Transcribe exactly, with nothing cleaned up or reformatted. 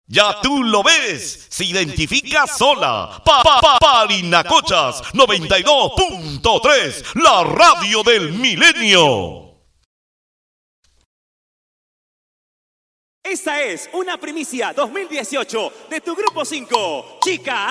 Ya tú lo ves, se identifica sola. Pa, pa, pa, Parinacochas noventa y dos punto tres, la radio del milenio. Esta es una primicia dos mil dieciocho de tu grupo cinco, Chica.